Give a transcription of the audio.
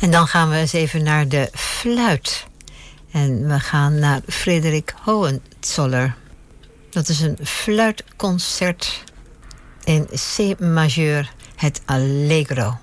En dan gaan we eens even naar de fluit. En we gaan naar Frederik Hohenzoller. Dat is een fluitconcert in C majeur, het Allegro.